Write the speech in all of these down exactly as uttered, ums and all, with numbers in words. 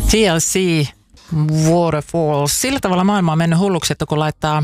T L C Waterfalls. Sillä tavalla maailma on mennyt hulluksi, että kun laittaa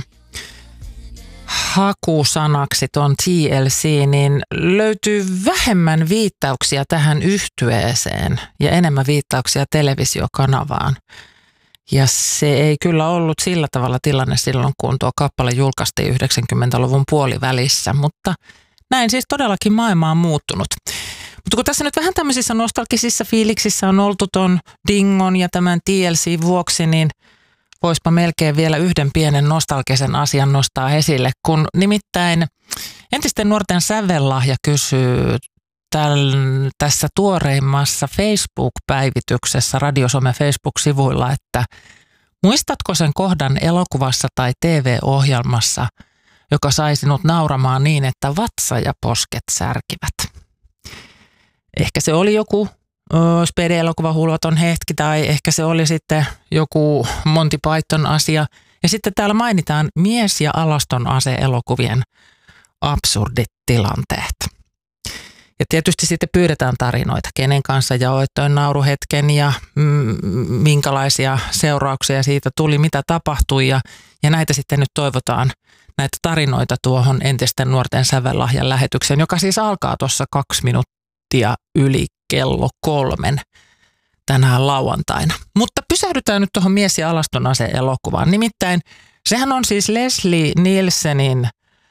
hakusanaksi ton T L C, niin löytyy vähemmän viittauksia tähän yhtyeeseen ja enemmän viittauksia televisiokanavaan. Ja se ei kyllä ollut sillä tavalla tilanne silloin, kun tuo kappale julkaistiin yhdeksänkymmentäluvun puolivälissä, mutta näin siis todellakin maailma on muuttunut. Mutta kun tässä nyt vähän tämmöisissä nostalgisissa fiiliksissä on oltu ton Dingon ja tämän T L C vuoksi, niin voispa melkein vielä yhden pienen nostalgisen asian nostaa esille, kun nimittäin entisten nuorten sävellahja kysyy täl, tässä tuoreimmassa Facebook-päivityksessä Radiosome Facebook-sivuilla, että muistatko sen kohdan elokuvassa tai T V-ohjelmassa, joka sai sinut nauramaan niin, että vatsa ja posket särkivät? Ehkä se oli joku Spede-elokuva Hulvaton hetki tai ehkä se oli sitten joku Monty Python asia. Ja sitten täällä mainitaan mies- ja alaston ase-elokuvien absurdit tilanteet. Ja tietysti sitten pyydetään tarinoita, kenen kanssa jaoittoin nauruhetken ja mm, minkälaisia seurauksia siitä tuli, mitä tapahtui. Ja, ja näitä sitten nyt toivotaan, näitä tarinoita tuohon entisten nuorten sävellahjan lähetykseen, joka siis alkaa tuossa kaksi minuuttia yli kello kolmen tänään lauantaina. Mutta pysähdytään nyt tuohon mies- ja alaston ase-elokuvaan. Nimittäin sehän on siis Leslie Nielsenin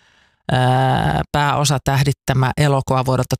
ää, pääosa tähdittämä elokuva vuodelta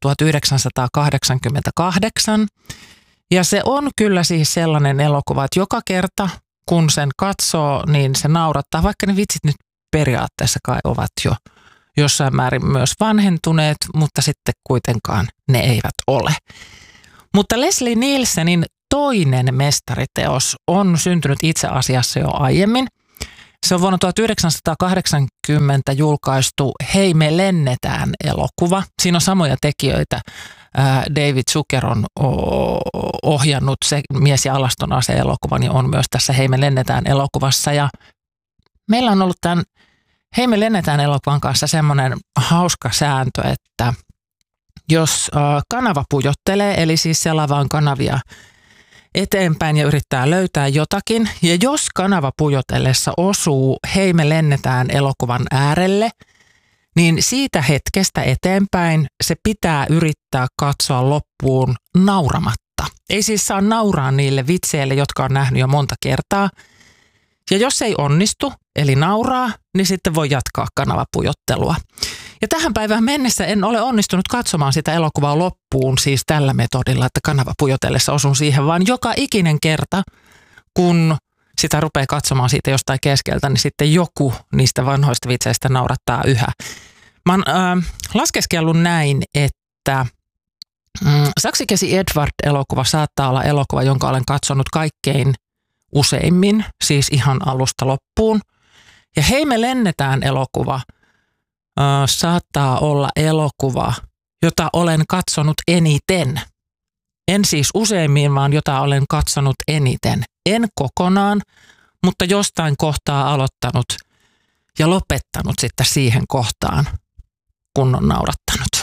tuhatyhdeksänsataakahdeksankymmentäkahdeksan. Ja se on kyllä siis sellainen elokuva, että joka kerta kun sen katsoo, niin se naurattaa, vaikka ne vitsit nyt periaatteessa kai ovat jo jossain määrin myös vanhentuneet, mutta sitten kuitenkaan ne eivät ole. Mutta Leslie Nielsenin toinen mestariteos on syntynyt itse asiassa jo aiemmin. Se on vuonna tuhatyhdeksänsataakahdeksankymmentä julkaistu Hei me lennetään -elokuva. Siinä on samoja tekijöitä. David Zucker on ohjannut se mies- ja alaston ase-elokuvan ja on myös tässä Hei me lennetään -elokuvassa. Ja meillä on ollut tämän Hei me lennetään -elokuvan kanssa semmoinen hauska sääntö, että jos kanava pujottelee, eli siis selaa vaan kanavia eteenpäin ja yrittää löytää jotakin, ja jos kanava pujotellessa osuu Hei me lennetään -elokuvan äärelle, niin siitä hetkestä eteenpäin se pitää yrittää katsoa loppuun nauramatta. Ei siis saa nauraa niille vitseille, jotka on nähnyt jo monta kertaa. Ja jos ei onnistu, eli nauraa, niin sitten voi jatkaa kanavapujottelua. Ja tähän päivään mennessä en ole onnistunut katsomaan sitä elokuvaa loppuun siis tällä metodilla, että kanavapujotellessa osun siihen, vaan joka ikinen kerta, kun sitä rupeaa katsomaan siitä jostain keskeltä, niin sitten joku niistä vanhoista vitseistä naurattaa yhä. Mä oon äh, laskeskellut näin, että mm, Saksikäsi Edward-elokuva saattaa olla elokuva, jonka olen katsonut kaikkein useimmin, siis ihan alusta loppuun. Ja Hei me lennetään -elokuva äh, saattaa olla elokuva, jota olen katsonut eniten. En siis useimmin, vaan jota olen katsonut eniten. En kokonaan, mutta jostain kohtaa aloittanut ja lopettanut sitten siihen kohtaan, kun on naurattanut.